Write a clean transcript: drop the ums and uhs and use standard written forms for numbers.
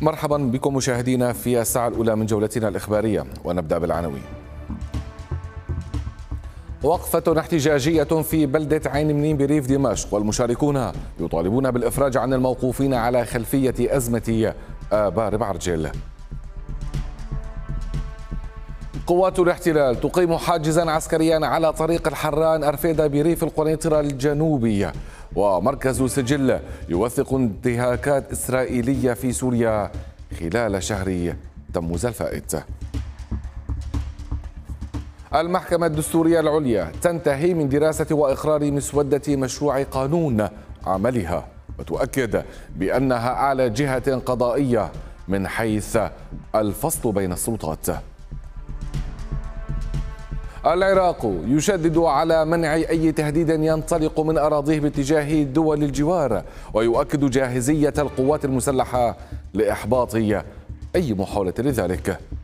مرحبا بكم مشاهدينا في الساعة الأولى من جولتنا الإخبارية، ونبدأ بالعناوين. وقفة احتجاجية في بلدة عين منين بريف دمشق، والمشاركون يطالبون بالإفراج عن الموقوفين على خلفية أزمة آبار بعرجل. قوات الاحتلال تقيم حاجزا عسكريا على طريق الحران أرفيدة بريف القنيطرة الجنوبية، ومركز سجل يوثق انتهاكات إسرائيلية في سوريا خلال شهر تموز الفائت. المحكمة الدستورية العليا تنتهي من دراسة وإقرار مسودة مشروع قانون عملها، وتؤكد بأنها أعلى جهة قضائية من حيث الفصل بين السلطات. العراق يشدد على منع أي تهديد ينطلق من أراضيه باتجاه دول الجوار، ويؤكد جاهزية القوات المسلحة لإحباط أي محاولة لذلك.